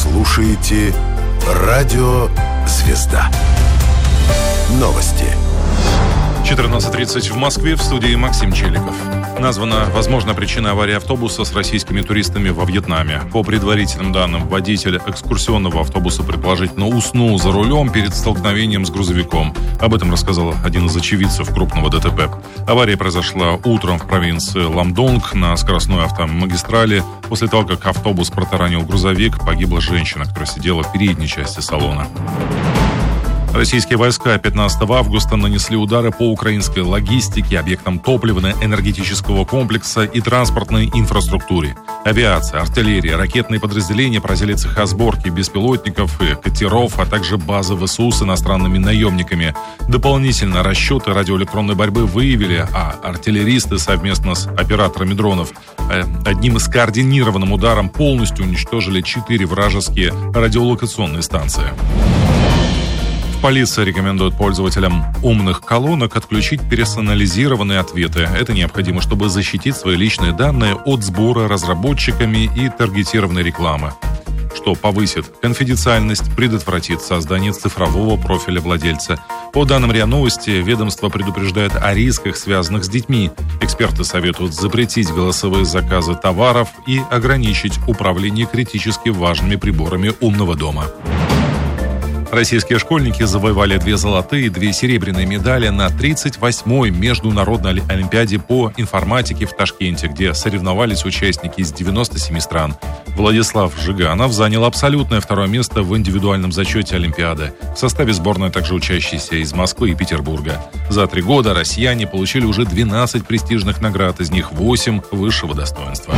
слушаете «Радио Звезда». Новости. 14:30 в Москве, в студии Максим Челиков. Названа возможная причина аварии автобуса с российскими туристами во Вьетнаме. По предварительным данным, водитель экскурсионного автобуса предположительно уснул за рулем перед столкновением с грузовиком. Об этом рассказал один из очевидцев крупного ДТП. Авария произошла утром в провинции Ламдонг на скоростной автомагистрали. После того, как автобус протаранил грузовик, погибла женщина, которая сидела в передней части салона. Российские войска 15 августа нанесли удары по украинской логистике, объектам топливно-энергетического комплекса и транспортной инфраструктуре. Авиация, артиллерия, ракетные подразделения поразили цеха сборки беспилотников и катеров, а также базы ВСУ с иностранными наемниками. Дополнительно расчеты радиоэлектронной борьбы выявили, а артиллеристы совместно с операторами дронов одним из координированным ударом полностью уничтожили 4 вражеские радиолокационные станции. Полиция рекомендует пользователям умных колонок отключить персонализированные ответы. Это необходимо, чтобы защитить свои личные данные от сбора разработчиками и таргетированной рекламы, что повысит конфиденциальность, предотвратит создание цифрового профиля владельца. По данным РИА Новости, ведомство предупреждает о рисках, связанных с детьми. Эксперты советуют запретить голосовые заказы товаров и ограничить управление критически важными приборами умного дома. Российские школьники завоевали 2 золотые и 2 серебряные медали на 38-й международной олимпиаде по информатике в Ташкенте, где соревновались участники из 97 стран. Владислав Жиганов занял абсолютное 2-е место в индивидуальном зачете Олимпиады. В составе сборной также учащиеся из Москвы и Петербурга. За 3 года россияне получили уже 12 престижных наград, из них 8 высшего достоинства.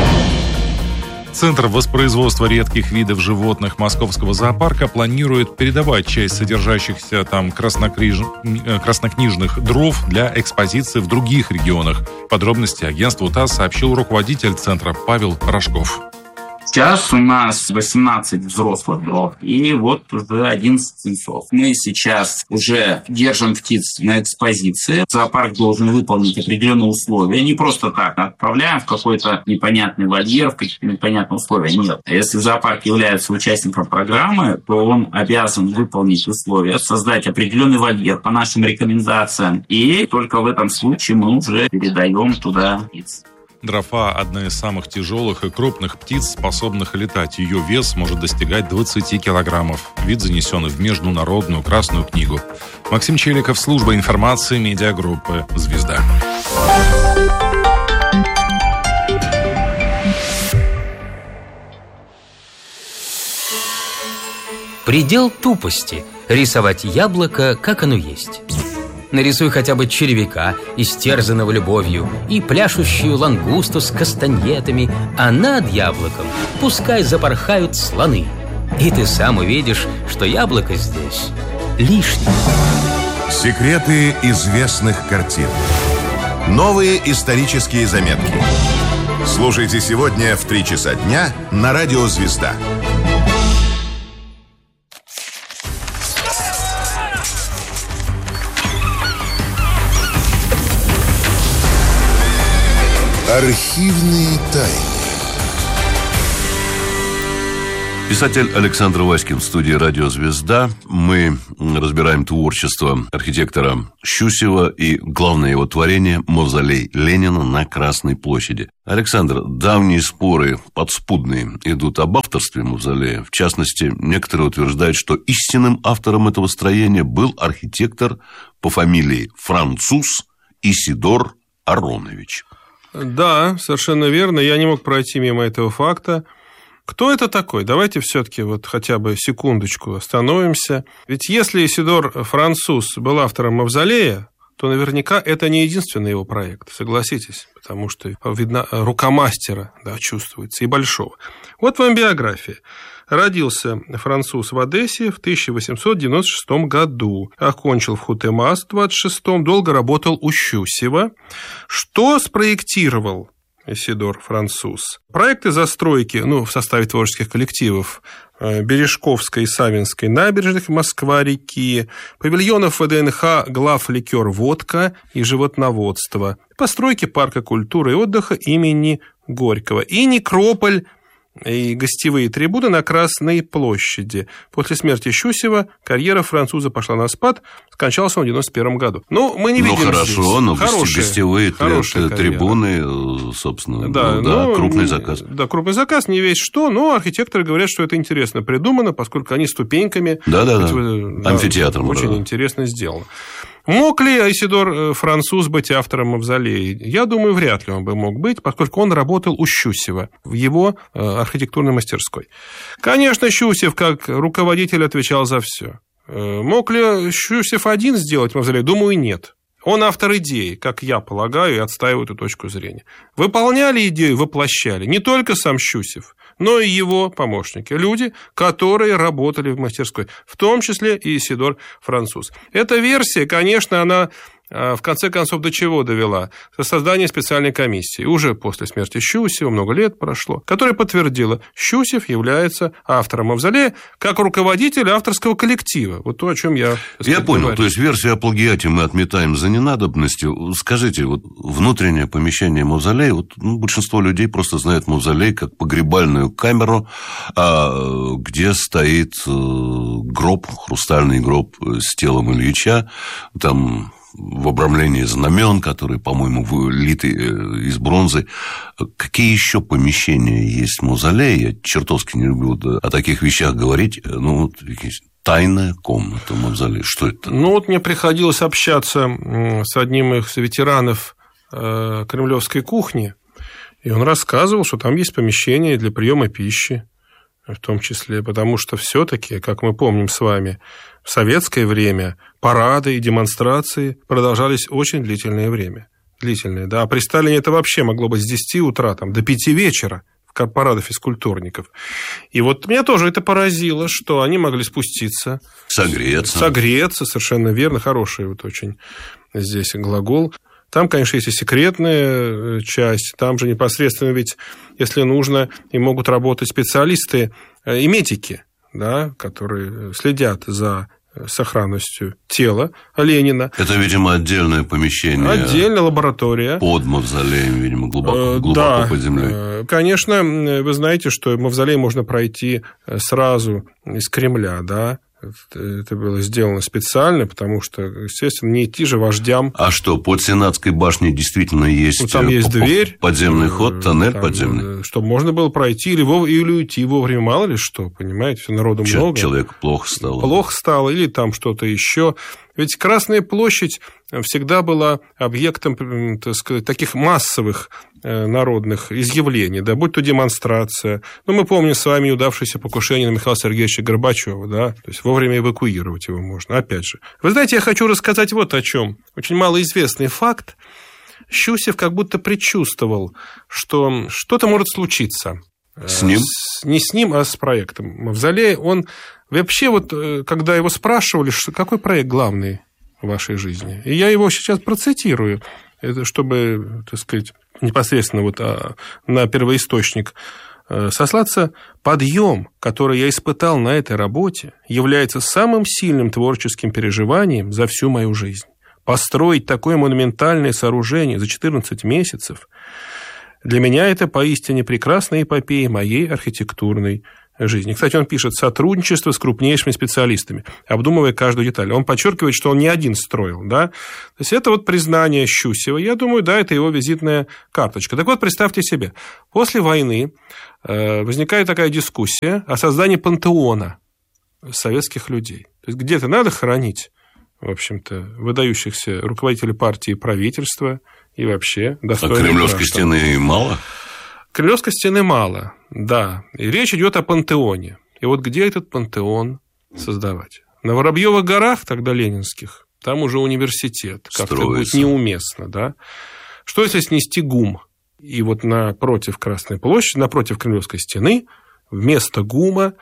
Центр воспроизводства редких видов животных Московского зоопарка планирует передавать часть содержащихся там краснокнижных дров для экспозиции в других регионах. Подробности агентству ТАСС сообщил руководитель центра Павел Рожков. Сейчас у нас 18 взрослых дров и вот уже 11 птенцов. Мы сейчас уже держим птиц на экспозиции. Зоопарк должен выполнить определенные условия. Не просто так отправляем в какой-то непонятный вольер, в какие-то непонятные условия. Нет. Если зоопарк является участником программы, то он обязан выполнить условия, создать определенный вольер по нашим рекомендациям. И только в этом случае мы уже передаем туда птиц. Дрофа – одна из самых тяжелых и крупных птиц, способных летать. Ее вес может достигать 20 килограммов. Вид занесен в Международную Красную книгу. Максим Челиков, служба информации медиагруппы «Звезда». Предел тупости – рисовать яблоко, как оно есть. Нарисуй хотя бы червяка, истерзанного любовью, и пляшущую лангусту с кастаньетами, а над яблоком пускай запорхают слоны. И ты сам увидишь, что яблоко здесь лишнее. Секреты известных картин. Новые исторические заметки. Слушайте сегодня в 3 часа дня на радио «Звезда». Архивные тайны. Писатель Александр Васькин в студии «Радио Звезда». Мы разбираем творчество архитектора Щусева и главное его творение – мавзолей Ленина на Красной площади. Александр, давние споры подспудные идут об авторстве мавзолея. В частности, некоторые утверждают, что истинным автором этого строения был архитектор по фамилии Француз Исидор Аронович. Да, совершенно верно. Я не мог пройти мимо этого факта. Кто это такой? Давайте все-таки вот хотя бы секундочку остановимся. Ведь если Исидор Француз был автором мавзолея, то наверняка это не единственный его проект, согласитесь, потому что видно рука мастера, да, чувствуется, и большого. Вот вам биография. Родился француз в Одессе в 1896 году. Окончил в Хутемас в 26-м. Долго работал у Щусева. Что спроектировал Исидор Француз? Проекты застройки, в составе творческих коллективов Бережковской и Савинской набережных, Москва-реки, павильонов ВДНХ главликер «Водка» и животноводство, постройки парка культуры и отдыха имени Горького и некрополь и гостевые трибуны на Красной площади. После смерти Щусева карьера француза пошла на спад, скончался он в 91 году. Ну, мы не видим хорошо, но гостевые хорошая трибуны, собственно, да, крупный заказ. Да, крупный заказ, не весь что, но архитекторы говорят, что это интересно придумано, поскольку они ступеньками... Да, амфитеатром. Очень интересно сделано. Мог ли Айседор Француз быть автором мавзолея? Я думаю, вряд ли он бы мог быть, поскольку он работал у Щусева в его архитектурной мастерской. Конечно, Щусев как руководитель отвечал за все. Мог ли Щусев один сделать мавзолей? Думаю, нет. Он автор идеи, как я полагаю, и отстаиваю эту точку зрения. Выполняли идею, воплощали не только сам Щусев, но и его помощники, люди, которые работали в мастерской, в том числе и Айседор Француз. Эта версия, конечно, она в конце концов до чего довела? До создания специальной комиссии, уже после смерти Щусева, много лет прошло, которая подтвердила, Щусев является автором мавзолея как руководитель авторского коллектива. Вот то, о чем я понял, говорю. То есть версию о плагиате мы отметаем за ненадобностью. Скажите, вот внутреннее помещение мавзолея, большинство людей просто знают мавзолей как погребальную камеру, где стоит гроб, хрустальный гроб с телом Ильича, там в обрамлении знамен, которые, по-моему, вылиты из бронзы. Какие еще помещения есть в мавзолее? Я чертовски не люблю о таких вещах говорить. Тайная комната мавзолея. Что это? Мне приходилось общаться с одним из ветеранов кремлевской кухни, и он рассказывал, что там есть помещение для приема пищи, в том числе, потому что все-таки, как мы помним с вами, в советское время парады и демонстрации продолжались очень длительное время. А при Сталине это вообще могло быть с 10 утра до 5 вечера, в парадах физкультурников. И вот меня тоже это поразило, что они могли спуститься. Согреться, совершенно верно. Хороший очень здесь глагол. Там, конечно, есть и секретная часть. Там же непосредственно ведь, если нужно, и могут работать специалисты и медики, да, которые следят за сохранностью тела Ленина. Это, видимо, отдельное помещение. Отдельная лаборатория. Под мавзолеем, видимо, глубоко под землей. Конечно, вы знаете, что мавзолей можно пройти сразу из Кремля, да. Это было сделано специально, потому что, естественно, не идти же вождям. А что, под Сенатской башней действительно есть, там есть дверь, подземный ход, тоннель подземный? Чтобы можно было пройти или уйти вовремя, мало ли что, понимаете, все народу много. Человеку плохо стало, или там что-то еще. Ведь Красная площадь всегда была объектом, так сказать, таких массовых народных изъявлений, да, будь то демонстрация. Мы помним с вами удавшееся покушение на Михаила Сергеевича Горбачева, да, то есть вовремя эвакуировать его можно, опять же. Вы знаете, я хочу рассказать вот о чем. Очень малоизвестный факт. Щусев как будто предчувствовал, что что-то может случиться. С ним? Не с ним, а с проектом мавзолея. Он вообще, когда его спрашивали, какой проект главный в вашей жизни, и я его сейчас процитирую, это чтобы, так сказать, непосредственно на первоисточник сослаться. Подъем, который я испытал на этой работе, является самым сильным творческим переживанием за всю мою жизнь. Построить такое монументальное сооружение за 14 месяцев для меня это поистине прекрасная эпопея моей архитектурной жизни. Кстати, он пишет сотрудничество с крупнейшими специалистами, обдумывая каждую деталь. Он подчеркивает, что он не один строил, да. То есть это признание Щусева. Я думаю, да, это его визитная карточка. Так вот, представьте себе, после войны возникает такая дискуссия о создании пантеона советских людей. То есть где-то надо хоронить, в общем-то, выдающихся руководителей партии и правительства и вообще достойных граждан. Кремлевской стены мало? Кремлевской стены мало, да. И речь идет о пантеоне. И где этот пантеон создавать? На Воробьевых горах, тогда ленинских, там уже университет. Как-то будет неуместно, да. Что если снести ГУМ? И напротив Красной площади, напротив Кремлевской стены, вместо ГУМа,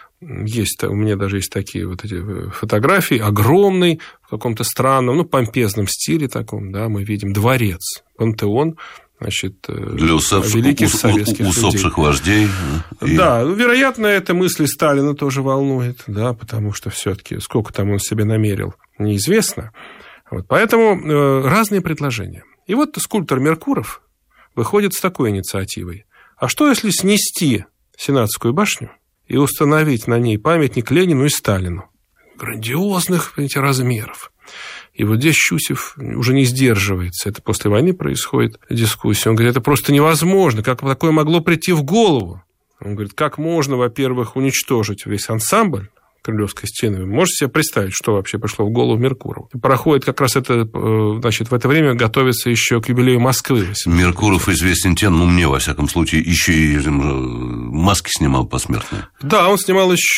у меня даже есть такие эти фотографии, огромный, в каком-то странном, помпезном стиле таком, да, мы видим дворец, пантеон, значит, для великих советских усопших вождей. Да, вероятно, это мысли Сталина тоже волнует, да, потому что все-таки сколько там он себе намерил, неизвестно. Поэтому разные предложения. И скульптор Меркуров выходит с такой инициативой. А что, если снести Сенатскую башню и установить на ней памятник Ленину и Сталину. Грандиозных, понимаете, размеров. И вот здесь Щусев уже не сдерживается. Это после войны происходит дискуссия. Он говорит, это просто невозможно. Как такое могло прийти в голову? Он говорит, как можно, во-первых, уничтожить весь ансамбль Кремлевской стены. Вы можете себе представить, что вообще пришло в голову Меркурову? Проходит как раз это, значит, в это время готовится еще к юбилею Москвы. Меркуров известен тем, мне, во всяком случае, еще и маски снимал посмертно. Да, он снимал из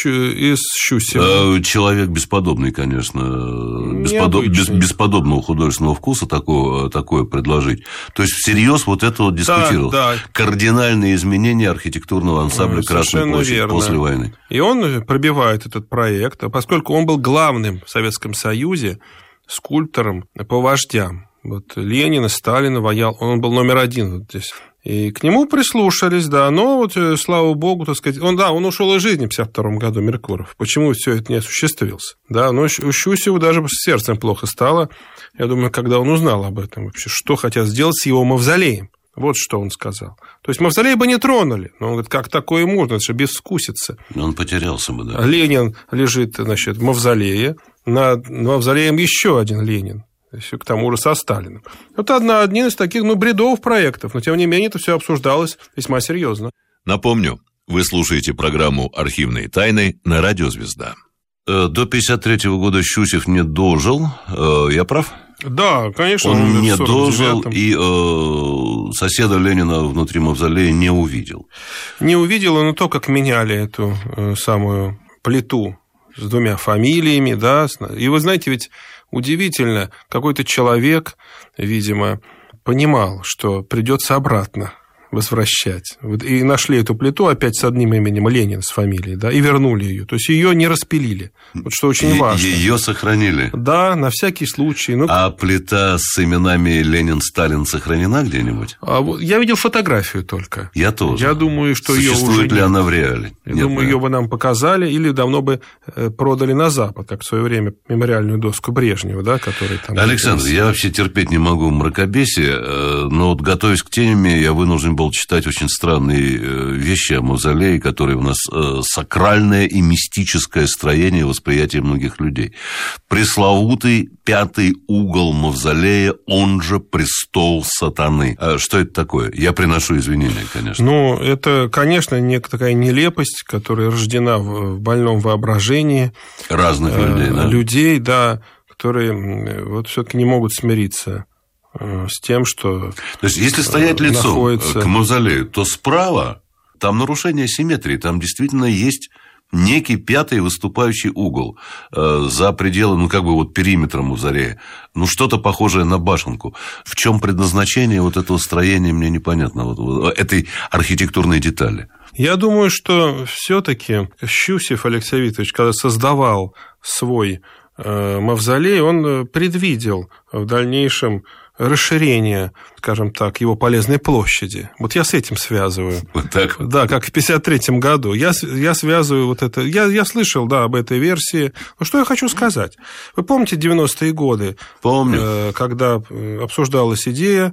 Щусева. Человек бесподобный, конечно. Бесподобного художественного вкуса такое предложить. То есть, всерьез вот это вот дискутировал. Да. Кардинальные изменения архитектурного ансамбля Красной площади после войны. И он пробивает этот проект, поскольку он был главным в Советском Союзе скульптором по вождям. Вот Ленина, Сталина, Ваял, он был номер один вот здесь. И к нему прислушались, да, но вот, слава богу, так сказать, он ушел из жизни в 1952 году, Меркуров. Почему все это не осуществилось? Да, но у Щусеву даже с сердцем плохо стало. Я думаю, когда он узнал об этом вообще, что хотят сделать с его мавзолеем. Вот что он сказал. То есть мавзолей бы не тронули. Но он говорит, как такое можно? Это же безвкусица. Он потерялся бы, да. Ленин лежит, значит, в мавзолее. Над мавзолеем еще один Ленин. К тому же со Сталиным. Это один из таких, бредовых проектов. Но, тем не менее, это все обсуждалось весьма серьезно. Напомню, вы слушаете программу «Архивные тайны» на Радио Звезда. До 1953 года Щусев не дожил. Я прав? Да, конечно. Он не дожил, и соседа Ленина внутри мавзолея не увидел. Не увидел, но то, как меняли эту самую плиту с двумя фамилиями, да. И вы знаете, ведь удивительно, какой-то человек, видимо, понимал, что придется обратно возвращать. И нашли эту плиту опять с одним именем Ленин, с фамилией, да, и вернули ее. То есть ее не распилили. Вот что очень важно. Ее сохранили? Да, на всякий случай. А плита с именами Ленин, Сталин сохранена где-нибудь? Я видел фотографию только. Я тоже. Я думаю, что ее уже существует ли она в реале? Я думаю, ее бы нам показали или давно бы продали на Запад, как в свое время мемориальную доску Брежнева, да, который там... Александр, я вообще терпеть не могу мракобесие, но вот готовясь к теме, я вынужден был читать очень странные вещи о мавзолее, которые у нас сакральное и мистическое строение восприятия многих людей. Пресловутый пятый угол мавзолея, он же престол сатаны. А что это такое? Я приношу извинения, конечно. Это, конечно, такая нелепость, которая рождена в больном воображении. Разных людей, да? Людей, да, которые вот все-таки не могут смириться с тем, что... То есть, если стоять лицом к мавзолею, то справа там нарушение симметрии, там действительно есть некий пятый выступающий угол за пределы, периметра мавзолея. Что-то похожее на башенку. В чем предназначение вот этого строения, мне непонятно, этой архитектурной детали. Я думаю, что все-таки Щусев Алексей Викторович, когда создавал свой мавзолей, он предвидел в дальнейшем расширение, скажем так, его полезной площади. Вот я с этим связываю. Вот так вот? Да, как в 1953 году. Я связываю вот это... Я слышал, да, об этой версии. Но что я хочу сказать? Вы помните 90-е годы? Помню. Когда обсуждалась идея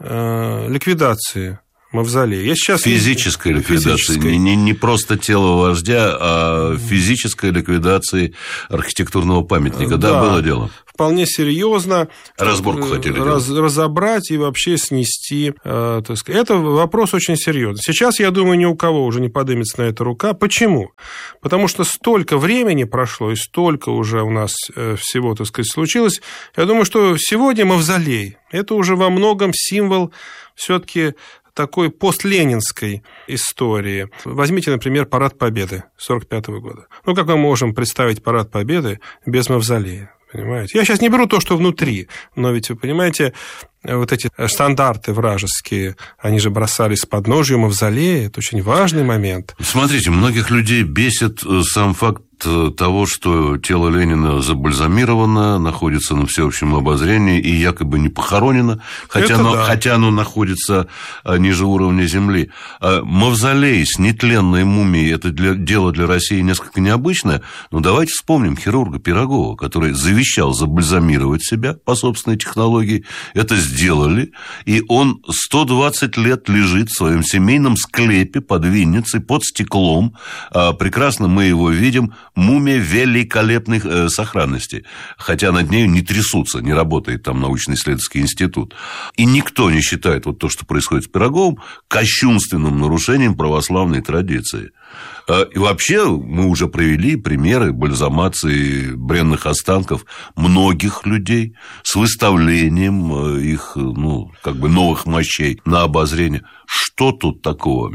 ликвидации мавзолея. Физической ликвидации. Не просто тело вождя, а физической ликвидации архитектурного памятника. Да, было дело. Вполне серьезно. Разборку хотели делать. Разобрать и вообще снести. Так сказать. Это вопрос очень серьезный. Сейчас, я думаю, ни у кого уже не поднимется на это рука. Почему? Потому что столько времени прошло, и столько уже у нас всего, так сказать, случилось. Я думаю, что сегодня мавзолей – это уже во многом символ все-таки такой постленинской истории. Возьмите, например, Парад Победы 1945 года. Как мы можем представить Парад Победы без мавзолея? Понимаете? Я сейчас не беру то, что внутри, но ведь, вы понимаете, вот эти стандарты вражеские, они же бросались с подножия мавзолея, это очень важный момент. Смотрите, многих людей бесит сам факт того, что тело Ленина забальзамировано, находится на всеобщем обозрении и якобы не похоронено, хотя оно находится ниже уровня земли. Мавзолей с нетленной мумией – это дело для России несколько необычное, но давайте вспомним хирурга Пирогова, который завещал забальзамировать себя по собственной технологии. Это сделали, и он 120 лет лежит в своем семейном склепе под Винницей, под стеклом. Прекрасно мы его видим. Мумия великолепной сохранности. Хотя над нею не трясутся, не работает там научно-исследовательский институт. И никто не считает вот то, что происходит с Пироговым, кощунственным нарушением православной традиции. И вообще мы уже привели примеры бальзамации бренных останков многих людей с выставлением их, новых мощей на обозрение. Что тут такого?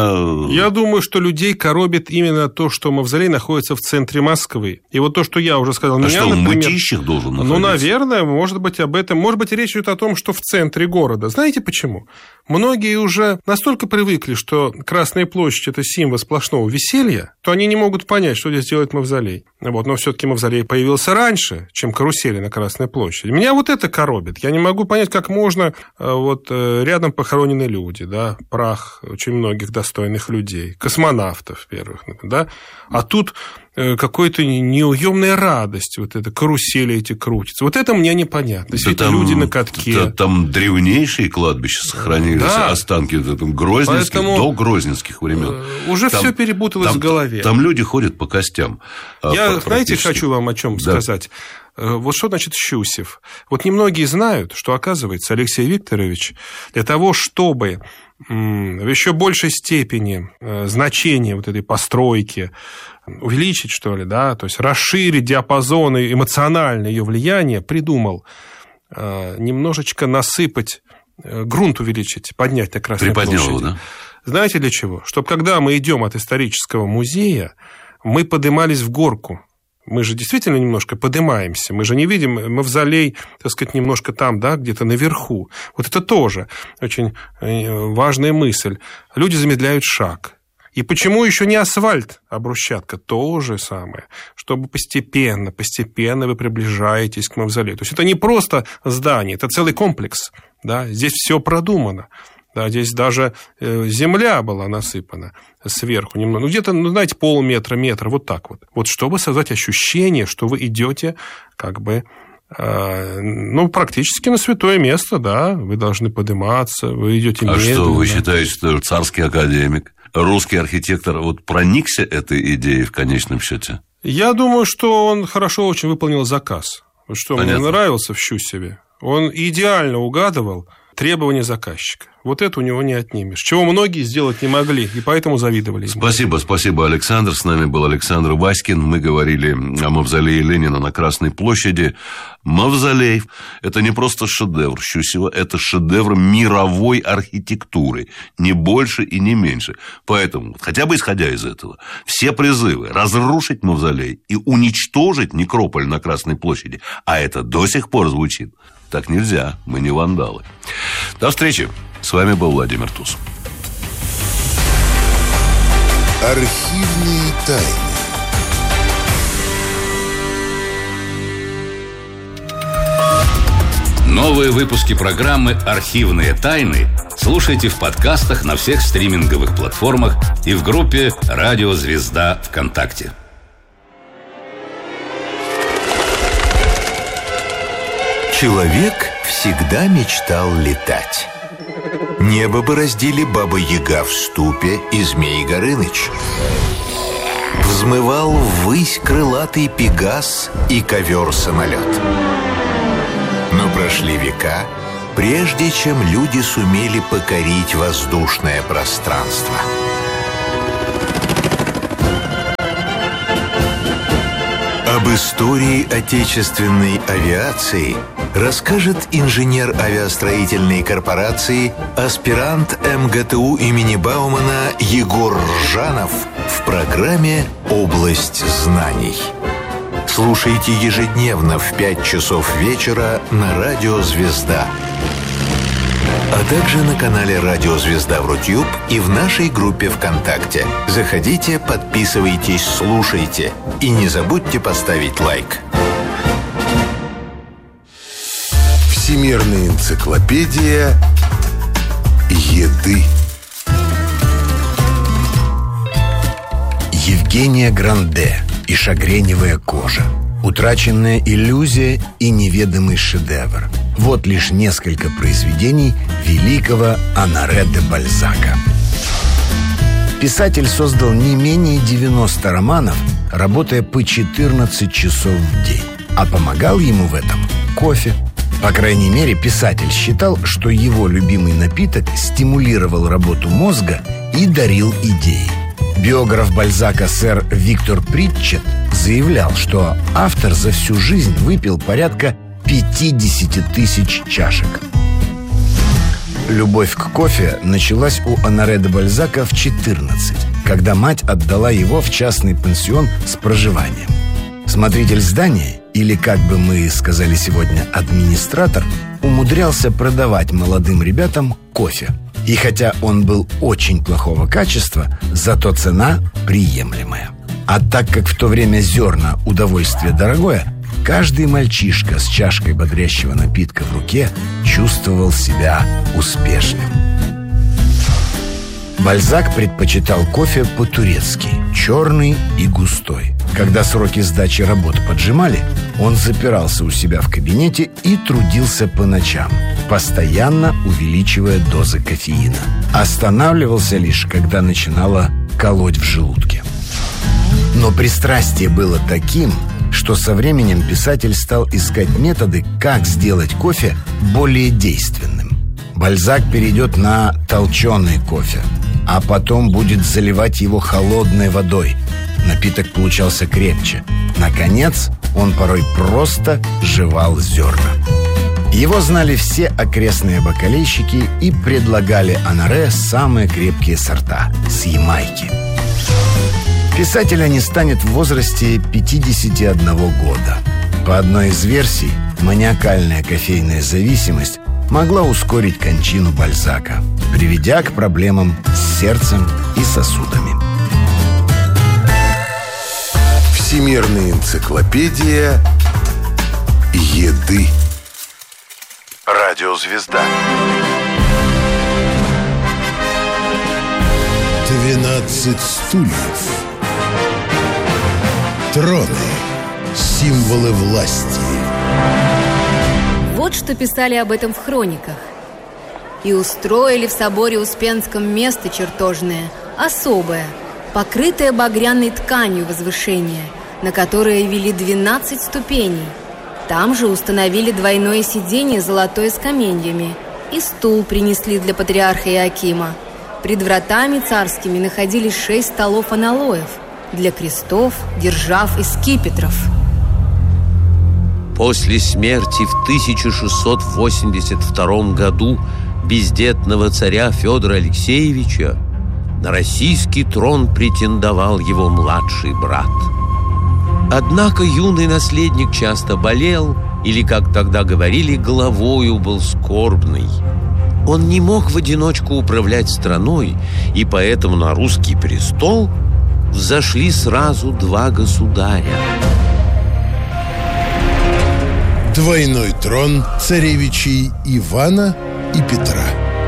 Я думаю, что людей коробит именно то, что мавзолей находится в центре Москвы. И вот то, что я уже сказал. А что, он в Мытищах должен находиться? Наверное, может быть, об этом. Может быть, речь идет о том, что в центре города. Знаете почему? Многие уже настолько привыкли, что Красная площадь – это символ сплошного веселья, то они не могут понять, что здесь делает мавзолей. Но все-таки мавзолей появился раньше, чем карусели на Красной площади. Меня вот это коробит. Я не могу понять, как можно рядом похоронены люди, да, прах очень многих достойных людей, космонавтов первых, да, а тут какой-то неуемная радость, вот это карусели эти крутятся. Вот это мне непонятно. Действительно, люди на катке. Там древнейшие кладбища сохранились, да. Останки грозненских, до грозненских времен. Уже все перепуталось в голове. Там люди ходят по костям. Я, знаете, хочу вам о чем сказать. Вот что значит Щусев? Вот немногие знают, что, оказывается, Алексей Викторович для того, чтобы в еще большей степени значение вот этой постройки увеличить, что ли, да, то есть расширить диапазон и эмоциональное ее влияние, придумал немножечко насыпать, грунт увеличить, поднять на Красной площади. Да? Знаете для чего? Чтобы когда мы идем от исторического музея, мы поднимались в горку. Мы же действительно немножко поднимаемся. Мы же не видим мавзолей, так сказать, немножко там, да, где-то наверху. Вот это тоже очень важная мысль. Люди замедляют шаг. И почему еще не асфальт, а брусчатка? То же самое. Чтобы постепенно вы приближаетесь к мавзолею. То есть это не просто здание, это целый комплекс. Да? Здесь все продумано. Да, здесь даже земля была насыпана сверху немного. Где-то, знаете, полметра, метр, вот так вот. Вот чтобы создать ощущение, что вы идете практически на святое место, да. Вы должны подниматься, вы идете медленно. А что, вы считаете, что царский академик, русский архитектор проникся этой идеей в конечном счете? Я думаю, что он хорошо очень выполнил заказ. Вот что мне нравился в Щусеве. Он идеально угадывал требования заказчика. Вот это у него не отнимешь. Чего многие сделать не могли, и поэтому завидовали. Спасибо, Александр. С нами был Александр Васькин. Мы говорили о мавзолее Ленина на Красной площади. Мавзолей – это не просто шедевр Щусева, это шедевр мировой архитектуры. Не больше и не меньше. Поэтому, хотя бы исходя из этого, все призывы разрушить мавзолей и уничтожить некрополь на Красной площади, а это до сих пор звучит. Так нельзя, мы не вандалы. До встречи. С вами был Владимир Туз. Архивные тайны. Новые выпуски программы «Архивные тайны» слушайте в подкастах на всех стриминговых платформах и в группе «Радио Звезда» ВКонтакте. Человек всегда мечтал летать. Небо бороздили Баба-Яга в ступе и Змей Горыныч. Взмывал ввысь крылатый Пегас и ковер-самолет. Но прошли века, прежде чем люди сумели покорить воздушное пространство. Об истории отечественной авиации расскажет инженер авиастроительной корпорации, аспирант МГТУ имени Баумана Егор Ржанов в программе «Область знаний». Слушайте ежедневно в 5 часов вечера на радио «Звезда». а также на канале «Радио Звезда» в Рутюб и в нашей группе ВКонтакте. Заходите, подписывайтесь, слушайте. И не забудьте поставить лайк. Всемирная энциклопедия еды. Евгения Гранде и шагреневая кожа. Утраченная иллюзия и неведомый шедевр. Вот лишь несколько произведений великого Оноре де Бальзака. Писатель создал не менее 90 романов, работая по 14 часов в день. А помогал ему в этом кофе. По крайней мере, писатель считал, что его любимый напиток стимулировал работу мозга и дарил идеи. Биограф Бальзака сэр Виктор Притчет заявлял, что автор за всю жизнь выпил порядка 50 тысяч чашек. Любовь к кофе началась у Оноре де Бальзака в 14, когда мать отдала его в частный пансион с проживанием. Смотритель здания, или, как бы мы сказали сегодня, администратор, умудрялся продавать молодым ребятам кофе. И хотя он был очень плохого качества, зато цена приемлемая. А так как в то время зерна удовольствие дорогое, каждый мальчишка с чашкой бодрящего напитка в руке чувствовал себя успешным. Бальзак предпочитал кофе по-турецки, черный и густой. Когда сроки сдачи работ поджимали, он запирался у себя в кабинете и трудился по ночам, постоянно увеличивая дозы кофеина. Останавливался лишь, когда начинало колоть в желудке. Но пристрастие было таким, что со временем писатель стал искать методы, как сделать кофе более действенным. Бальзак перейдет на толченый кофе, а потом будет заливать его холодной водой. Напиток получался крепче. Наконец, он порой просто жевал зерна. Его знали все окрестные бакалейщики и предлагали Оноре самые крепкие сорта с Ямайки. Писателя не станет в возрасте 51 года. По одной из версий, маниакальная кофейная зависимость могла ускорить кончину Бальзака, приведя к проблемам с сердцем и сосудами. Всемирная энциклопедия еды. Радио Звезда. 12 стульев. Троны. Символы власти. Вот что писали об этом в хрониках. «И устроили в соборе Успенском место чертожное, особое, покрытое багряной тканью возвышение, на которое вели 12 ступеней. Там же установили двойное сиденье золотое с каменьями, и стул принесли для патриарха Иоакима. Пред вратами царскими находились 6 столов аналоев для крестов, держав и скипетров». После смерти в 1682 году бездетного царя Федора Алексеевича на российский трон претендовал его младший брат. Однако юный наследник часто болел, или, как тогда говорили, головою был скорбный. Он не мог в одиночку управлять страной, и поэтому на русский престол взошли сразу 2 государя. Двойной трон царевичей Ивана и Петра.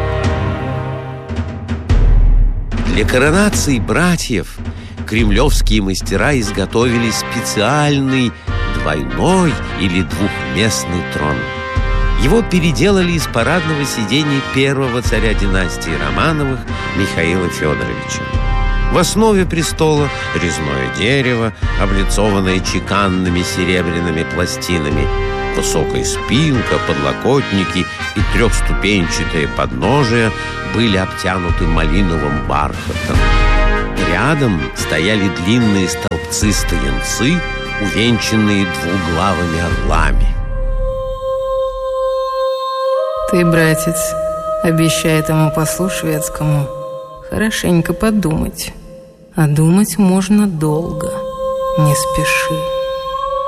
Для коронации братьев кремлевские мастера изготовили специальный двойной или двухместный трон. Его переделали из парадного сидения первого царя династии Романовых Михаила Федоровича. В основе престола резное дерево, облицованное чеканными серебряными пластинами, высокая спинка, подлокотники и 3-ступенчатое подножие были обтянуты малиновым бархатом. Рядом стояли длинные столбцы-стоянцы, увенчанные двуглавыми орлами. Ты, братец, обещай этому послу шведскому хорошенько подумать. А думать можно долго. Не спеши.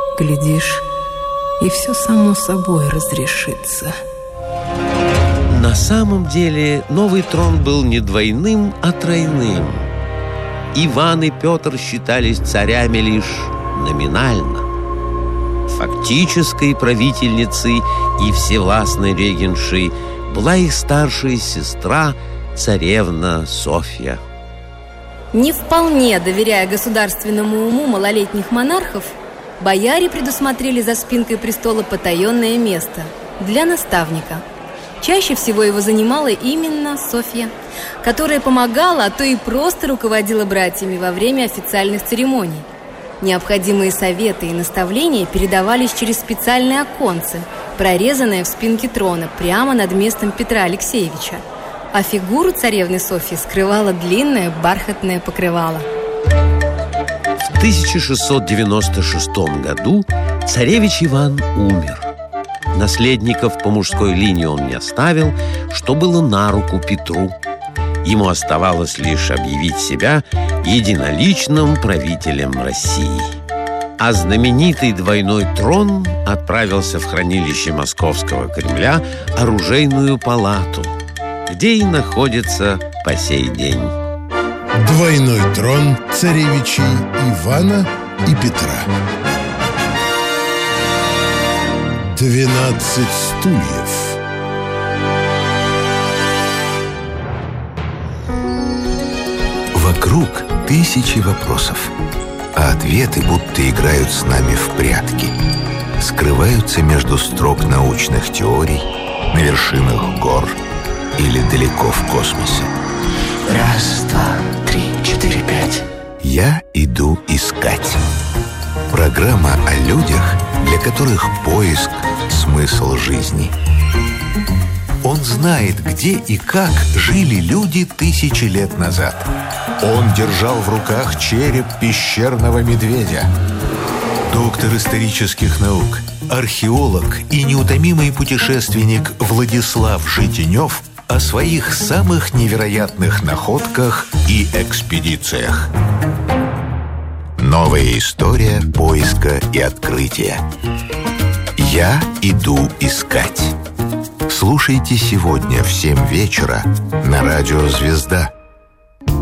Глядишь, и все само собой разрешится. На На самом деле новый трон был не двойным, а тройным. Иван и Петр считались царями лишь номинально. Фактической правительницей и всевластной регеншей была их старшая сестра, царевна Софья. Не вполне доверяя государственному уму малолетних монархов, бояре предусмотрели за спинкой престола потаенное место для наставника. Чаще всего его занимала именно Софья, которая помогала, а то и просто руководила братьями во время официальных церемоний. Необходимые советы и наставления передавались через специальные оконцы, прорезанное в спинке трона прямо над местом Петра Алексеевича, а фигуру царевны Софьи скрывало длинное бархатное покрывало. В 1696 году царевич Иван умер. Наследников по мужской линии он не оставил, что было на руку Петру. Ему оставалось лишь объявить себя единоличным правителем России. А знаменитый двойной трон отправился в хранилище Московского Кремля оружейную палату, где и находится по сей день. Двойной трон царевичей Ивана и Петра. 12 стульев. Вокруг тысячи вопросов, а ответы будто играют с нами в прятки. Скрываются между строк научных теорий, на вершинах гор или далеко в космосе. Раз, два, три, четыре, пять. Я иду искать. Программа о людях, для которых поиск – смысл жизни. Он знает, где и как жили люди тысячи лет назад. Он держал в руках череп пещерного медведя. Доктор исторических наук, археолог и неутомимый путешественник Владислав Житинев о своих самых невероятных находках и экспедициях. Новая история поиска и открытия. Я иду искать. Слушайте сегодня в 7 вечера на радио «Звезда».